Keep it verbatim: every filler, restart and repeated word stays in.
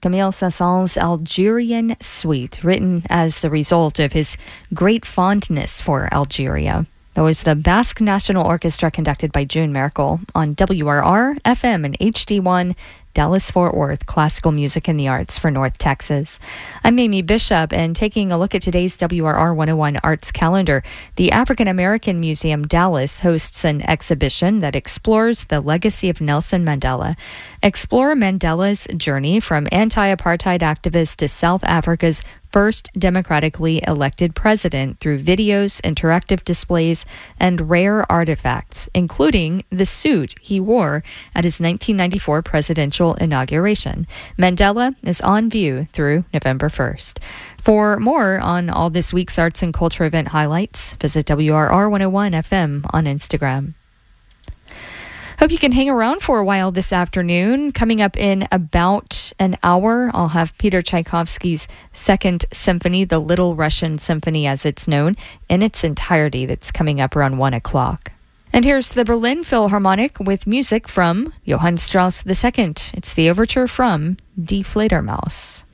Camille Saint-Saëns' Algerian Suite, written as the result of his great fondness for Algeria. That was the Basque National Orchestra conducted by June Merkel on W R R, F M, and H D one, Dallas-Fort Worth, classical music and the arts for North Texas. I'm Amy Bishop, and taking a look at today's W R R one oh one Arts calendar, the African American Museum Dallas hosts an exhibition that explores the legacy of Nelson Mandela. Explore Mandela's journey from anti-apartheid activist to South Africa's first democratically elected president through videos, interactive displays, and rare artifacts, including the suit he wore at his nineteen ninety-four presidential inauguration. Mandela is on view through November first. For more on all this week's arts and culture event highlights, visit W R R one oh one F M on Instagram. Hope you can hang around for a while this afternoon. Coming up in about an hour, I'll have Peter Tchaikovsky's Second Symphony, the Little Russian Symphony as it's known, in its entirety. That's coming up around one o'clock. And here's the Berlin Philharmonic with music from Johann Strauss the Second. It's the overture from Die Fledermaus.